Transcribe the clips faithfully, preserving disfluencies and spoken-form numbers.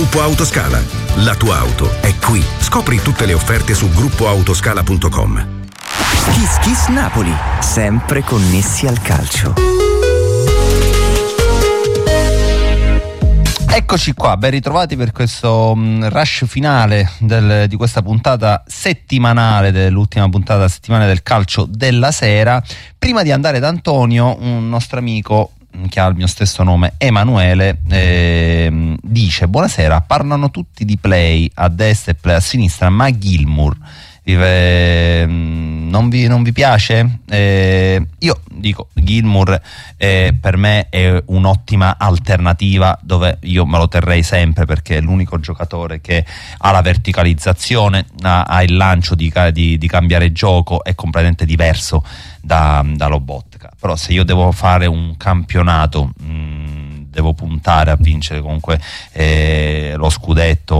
Gruppo Autoscala. La tua auto è qui. Scopri tutte le offerte su gruppo autoscala punto com. Kiss Kiss Napoli, sempre connessi al calcio. Eccoci qua, ben ritrovati per questo um, rush finale del, di questa puntata settimanale, dell'ultima puntata settimanale del calcio della sera. Prima di andare da Antonio, un nostro amico che ha il mio stesso nome, Emanuele, eh, dice: buonasera, parlano tutti di play a destra e play a sinistra, ma Gilmour eh, non, vi, non vi piace? Eh, io dico, Gilmour eh, per me è un'ottima alternativa, dove io me lo terrei sempre, perché è l'unico giocatore che ha la verticalizzazione, ha, ha il lancio di, di, di cambiare gioco, è completamente diverso da, da Lobotka. Però se io devo fare un campionato, mh, devo puntare a vincere comunque eh, lo scudetto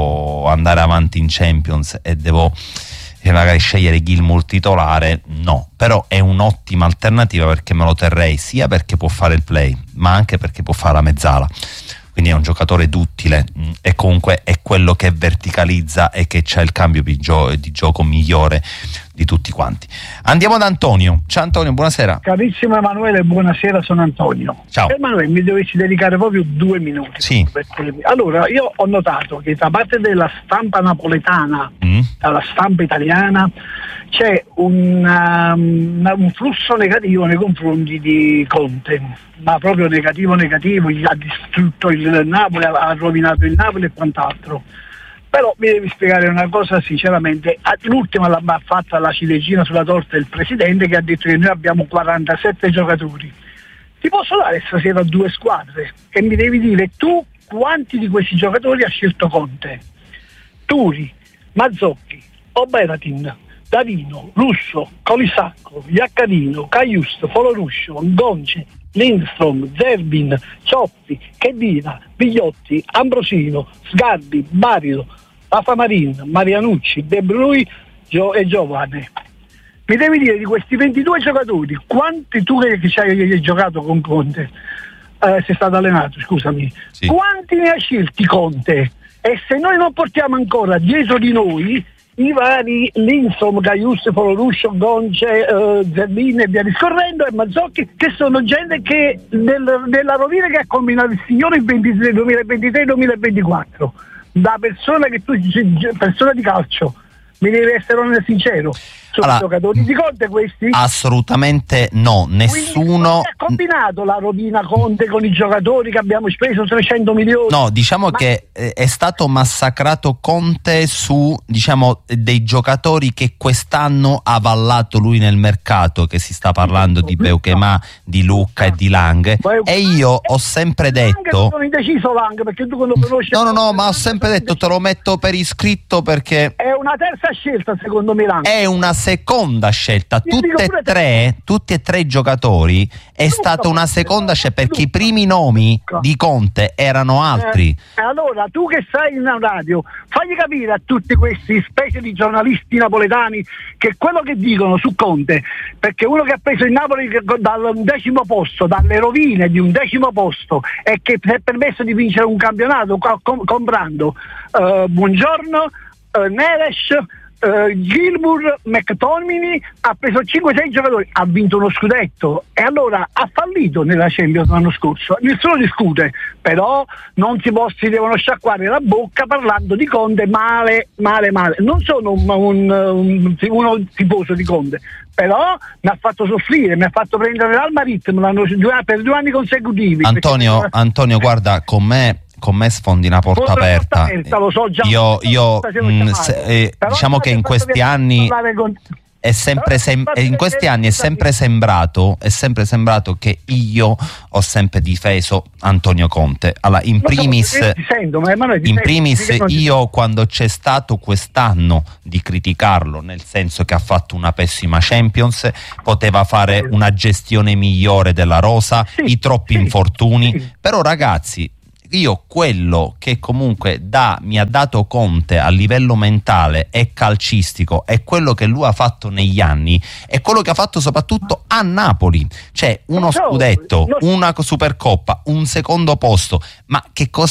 o andare avanti in Champions e devo e magari scegliere Gilmour titolare, no, però è un'ottima alternativa, perché me lo terrei sia perché può fare il play, ma anche perché può fare la mezzala, quindi è un giocatore duttile mh, e comunque è quello che verticalizza e che c'ha il cambio di, gio- di gioco migliore di tutti quanti. Andiamo da Antonio. Ciao Antonio, buonasera. Carissimo Emanuele, buonasera, sono Antonio. Ciao. Emanuele, mi dovessi dedicare proprio due minuti. Sì. Perché, allora, io ho notato che da parte della stampa napoletana, Mm. dalla stampa italiana, c'è un, um, un flusso negativo nei confronti di Conte, ma proprio negativo negativo, ha distrutto il Napoli, ha rovinato il Napoli e quant'altro. Però mi devi spiegare una cosa sinceramente, l'ultima l'ha fatta la ciliegina sulla torta il presidente, che ha detto che noi abbiamo quarantasette giocatori. Ti posso dare stasera due squadre e mi devi dire tu quanti di questi giocatori ha scelto Conte. Turi, Mazzocchi, Oberatin, Davino, Russo, Colisacco, Iaccarino, Caiusto, Foloruscio, Gonce, Lindstrom, Zerbin, Cioppi, Chedina, Pigliotti, Ambrosino, Sgarbi, Barilo, Afamarin, Marianucci, De Bruyne Gio- e Giovane. Mi devi dire di questi ventidue giocatori quanti tu che, che hai giocato con Conte, eh, sei stato allenato, scusami, Sì. Quanti ne ha scelti Conte? E se noi non portiamo ancora dietro di noi i vari Lindstrom, Caiusto, Foloruscio, Gonce, eh, Zerbin e via discorrendo, e Mazzocchi, che sono gente che nel, nella rovina che ha combinato il signore il duemilaventitré duemilaventiquattro, da persona che tu persona di calcio mi devi essere sincero, sono allora, giocatori di Conte questi? Assolutamente no, nessuno. Quindi, ha combinato la rovina Conte con i giocatori che abbiamo speso trecento milioni? No, diciamo Ma... che eh, è stato massacrato Conte su, diciamo, dei giocatori che quest'anno ha avallato lui nel mercato, che si sta parlando di Beukema, di Lucca e di Lang, e io ho sempre detto... Sono indeciso Lang, perché tu quando conosci... No, no, no, ma ho sempre detto, te lo metto per iscritto, perché... È una terza scelta secondo me Lang. È una seconda scelta, Io dico tutte e pure tre, tutti e tre i giocatori è Luca, stata una seconda scelta, perché i Luca. primi nomi Luca. di Conte erano altri. Eh, allora tu che sei in radio, fagli capire a tutti questi specie di giornalisti napoletani che quello che dicono su Conte, perché uno che ha preso il Napoli dal decimo posto, dalle rovine di un decimo posto, e che si è permesso di vincere un campionato com- comprando uh, Buongiorno, uh, Neres, Uh, Gilmour, McTominay, ha preso cinque sei giocatori, ha vinto uno scudetto, e allora ha fallito nella Champions l'anno scorso, nessuno discute, però non si, può, si devono sciacquare la bocca parlando di Conte male, male, male. Non sono un, un, un, uno tifoso di Conte, però mi ha fatto soffrire, mi ha fatto prendere l'Almaritm l'anno, per due anni consecutivi. Antonio, perché... Antonio, guarda, con me con me sfondi una porta Porta aperta. aperta, lo so già. Io, io mh, se, eh, diciamo che in questi anni con... è sempre sem- in questi anni è sempre sembrato è sempre sembrato che io ho sempre difeso Antonio Conte. Allora, in primis, in primis io, quando c'è stato quest'anno di criticarlo, nel senso che ha fatto una pessima Champions, poteva fare una gestione migliore della rosa, sì, i troppi sì, infortuni, sì. Però ragazzi, io quello che comunque da, mi ha dato Conte a livello mentale e calcistico, è quello che lui ha fatto negli anni, è quello che ha fatto soprattutto a Napoli, cioè uno scudetto, una Supercoppa, un secondo posto. Ma che cosa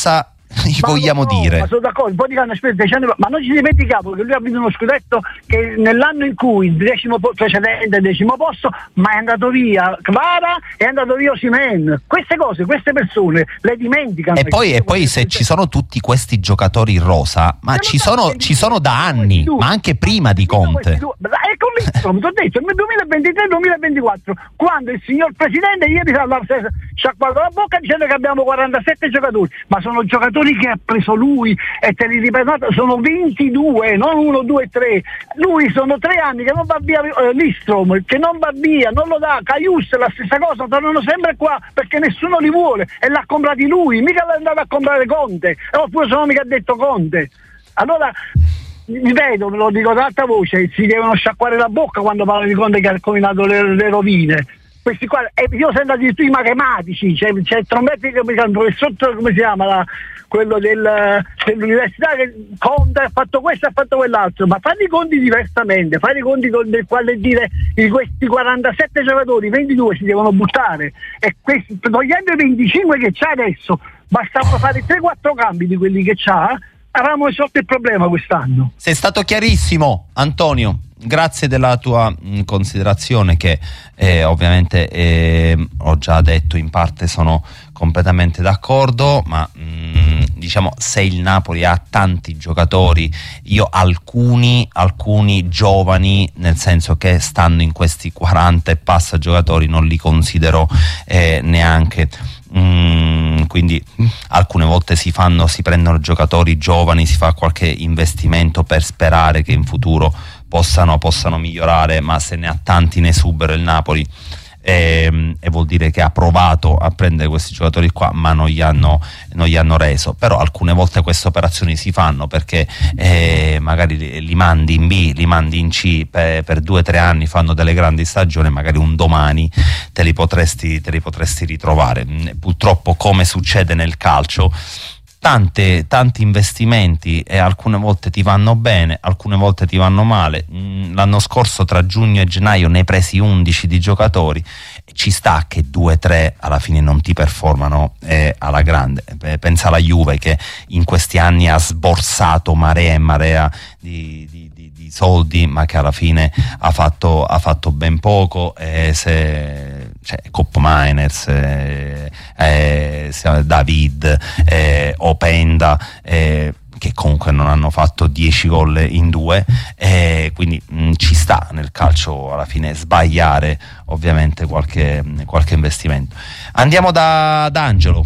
gli vogliamo no, dire? Ma sono d'accordo, poi diranno aspetta, ma non ci dimentichiamo che lui ha vinto uno scudetto che nell'anno in cui il decimo po- precedente il decimo posto, ma è andato via Kvara, è andato via Osimhen. Queste cose, queste persone le dimenticano. E poi, e poi se ci sono tutti questi giocatori in rosa, ma ci sono, ci sono da anni, ma anche prima di Conte. E con l'Istrom, ti ho detto, nel duemilaventitré duemilaventiquattro, quando il signor Presidente ieri ha sciacquato la bocca dicendo che abbiamo quarantasette giocatori, ma sono giocatori che ha preso lui, e te li ripeto, sono ventidue, non uno, due, tre. Lui sono tre anni che non va via eh, l'Istrom, che non va via, non lo dà. Caius la stessa cosa, tornano sempre qua perché nessuno li vuole e l'ha comprati lui, mica l'ha andato a comprare Conte, oppure sono mica detto Conte. Allora ripeto, lo dico ad alta voce, si devono sciacquare la bocca quando parlano di Conte che ha combinato le, le rovine. Questi qua, e io sento addirittura i matematici, c'è, c'è il Trombetti che il professor, come si chiama, la, quello del, dell'università, che Conte ha fatto questo, ha fatto quell'altro, ma fare i conti diversamente, fare i conti con del quale dire di questi quarantasette giocatori, ventidue si devono buttare, e questi, togliendo i venticinque che c'ha adesso, bastava fare tre quattro cambi di quelli che c'ha, avevamo risolto il problema quest'anno. Sei stato chiarissimo, Antonio. Grazie della tua mh, considerazione che eh, ovviamente eh, ho già detto, in parte sono completamente d'accordo, ma mh, diciamo se il Napoli ha tanti giocatori, io alcuni, alcuni giovani, nel senso che stanno in questi quaranta e passa giocatori, non li considero eh, neanche. Mm, quindi alcune volte si fanno, si prendono giocatori giovani, si fa qualche investimento per sperare che in futuro possano, possano migliorare, ma se ne ha tanti in esubero il Napoli e, e vuol dire che ha provato a prendere questi giocatori qua ma non gli hanno, non gli hanno reso. Però alcune volte queste operazioni si fanno perché eh, magari li, li mandi in B, li mandi in C per, per due o tre anni, fanno delle grandi stagioni, magari un domani te li potresti, te li potresti ritrovare. Purtroppo, come succede nel calcio, Tante, tanti investimenti e alcune volte ti vanno bene, alcune volte ti vanno male. L'anno scorso tra giugno e gennaio ne hai presi undici di giocatori, ci sta che due o tre alla fine non ti performano eh, alla grande. Pensa alla Juve che in questi anni ha sborsato marea e marea di, di, di, di soldi, ma che alla fine ha fatto, ha fatto ben poco. Eh, se, cioè, Coppa Miners, eh, eh, David, eh, Openda, eh, che comunque non hanno fatto dieci gol in due, eh, quindi mh, ci sta nel calcio alla fine sbagliare ovviamente qualche, qualche investimento. Andiamo da, da Angelo.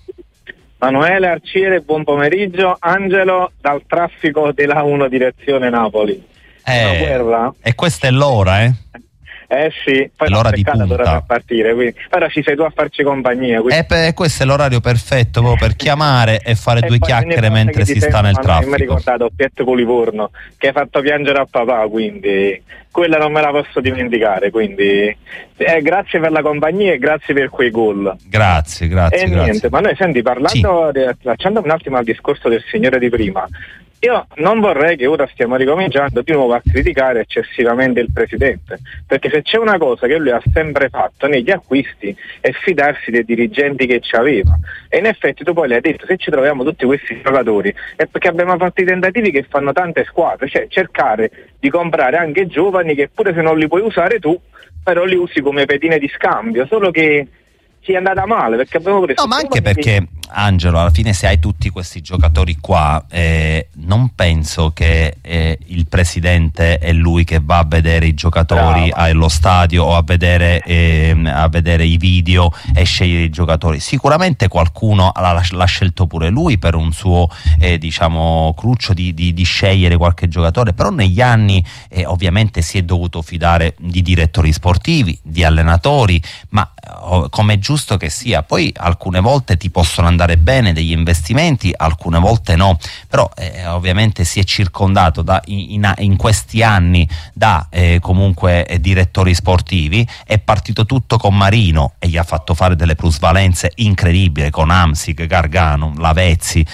Manuele Arciere, buon pomeriggio. Angelo, dal traffico della uno direzione Napoli. Eh, Una guerra. E questa è l'ora, eh? Eh sì, poi l'ora di punta dovrebbe partire, quindi però ci sei tu a farci compagnia. E per, questo è l'orario perfetto proprio per chiamare e fare e due chiacchiere mentre si sta nel traffico. Mi ha ricordato Pietro Polivorno che hai fatto piangere a papà, quindi quella non me la posso dimenticare, quindi eh, grazie per la compagnia e grazie per quei gol. Grazie, grazie. E grazie. niente, ma noi senti, parlando, sì. Lasciando un attimo al discorso del signore di prima, io non vorrei che ora stiamo ricominciando di nuovo a criticare eccessivamente il presidente, perché se c'è una cosa che lui ha sempre fatto negli acquisti è fidarsi dei dirigenti che ci aveva, e in effetti tu poi le hai detto, se ci troviamo tutti questi giocatori è perché abbiamo fatto i tentativi che fanno tante squadre, cioè cercare di comprare anche giovani che pure se non li puoi usare tu, però li usi come pedine di scambio, solo che ci è andata male perché abbiamo preso. No, ma anche perché che... Angelo, alla fine se hai tutti questi giocatori qua, eh, non penso che eh, il presidente è lui che va a vedere i giocatori Brava. allo stadio o a vedere, eh, a vedere i video e scegliere i giocatori. Sicuramente qualcuno l'ha, l'ha scelto pure lui per un suo eh, diciamo cruccio di, di, di scegliere qualche giocatore, però negli anni eh, ovviamente si è dovuto fidare di direttori sportivi, di allenatori, ma oh, come è giusto che sia, poi alcune volte ti possono andare bene degli investimenti, alcune volte no, però eh, ovviamente si è circondato da, in, in questi anni da eh, comunque eh, direttori sportivi. È partito tutto con Marino e gli ha fatto fare delle plusvalenze incredibili con Amsic, Gargano, Lavezzi,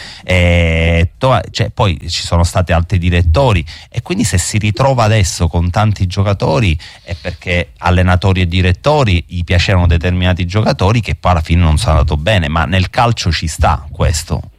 eh, to- cioè, poi ci sono stati altri direttori, e quindi se si ritrova adesso con tanti giocatori è perché allenatori e direttori gli piacevano determinati giocatori che poi alla fine non sono andato bene, ma nel calcio ci sta questo.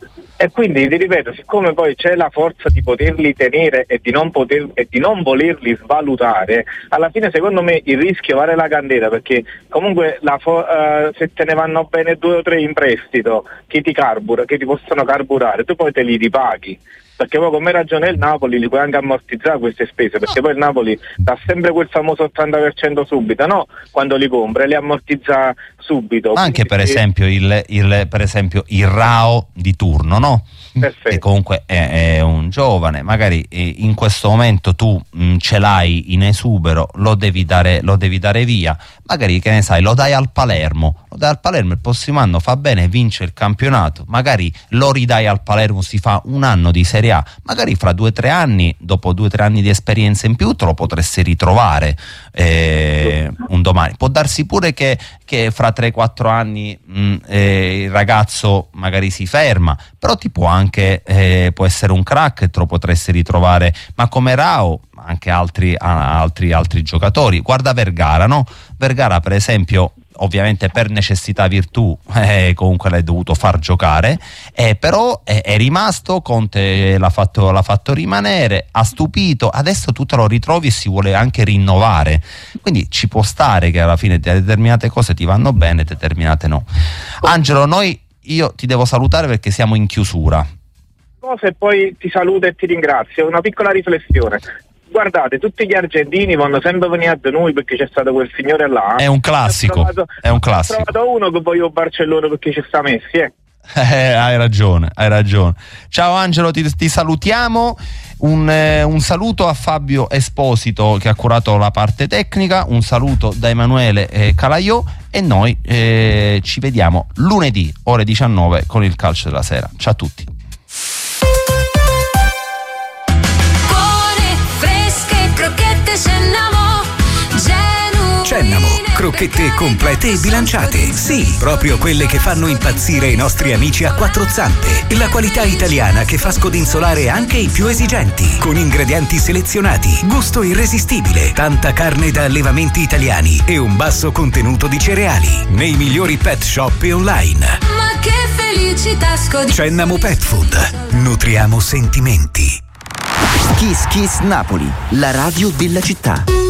E quindi ti ripeto, siccome poi c'è la forza di poterli tenere e di non poter e di non volerli svalutare, alla fine secondo me il rischio vale la candela, perché comunque la fo- uh, se te ne vanno bene due o tre in prestito che ti carbura, che ti possono carburare, tu poi te li ripaghi. Perché poi come ragione il Napoli li puoi anche ammortizzare queste spese, perché poi il Napoli dà sempre quel famoso ottanta per cento subito, no? Quando li compra, li ammortizza subito. Anche Quindi, per esempio il, il, per esempio il Rao di turno, no? Perfetto. Che comunque è, è un giovane, magari in questo momento tu mh, ce l'hai in esubero, lo devi dare, lo devi dare via, magari che ne sai, lo dai al Palermo, lo dai al Palermo il prossimo anno fa bene, vince il campionato, magari lo ridai al Palermo, si fa un anno di Serie A, magari fra due o tre anni, dopo due o tre anni di esperienza in più te lo potresti ritrovare eh, un domani. Può darsi pure che, che fra tre quattro anni mh, eh, il ragazzo magari si ferma, però ti può anche eh, può essere un crack e te lo potresti ritrovare, ma come Rao anche altri, altri, altri giocatori. Guarda Vergara, no? Vergara per esempio, ovviamente per necessità virtù eh, comunque l'hai dovuto far giocare, eh, però è, è rimasto, Conte l'ha fatto, l'ha fatto rimanere, ha stupito, adesso tu te lo ritrovi e si vuole anche rinnovare, quindi ci può stare che alla fine determinate cose ti vanno bene, determinate no. Angelo, noi io ti devo salutare perché siamo in chiusura. E poi ti saluto e ti ringrazio. Una piccola riflessione. Guardate, tutti gli argentini vanno sempre venire da noi perché c'è stato quel signore là. È un classico, trovato, è un classico. Ho trovato uno che voglio Barcellona perché ci sta Messi, eh. Eh, hai ragione, hai ragione. Ciao Angelo, ti, ti salutiamo. Un, eh, un saluto a Fabio Esposito che ha curato la parte tecnica, un saluto da Emanuele eh, Calaiò e noi eh, ci vediamo lunedì ore diciannove con il calcio della sera. Ciao a tutti. Cennamo, crocchette complete e bilanciate. Sì, proprio quelle che fanno impazzire i nostri amici a quattro zampe. La qualità italiana che fa scodinzolare anche i più esigenti. Con ingredienti selezionati, gusto irresistibile, tanta carne da allevamenti italiani e un basso contenuto di cereali. Nei migliori pet shop e online. Ma che felicità scodi... Cennamo Pet Food. Nutriamo sentimenti. Kiss Kiss Napoli, la radio della città.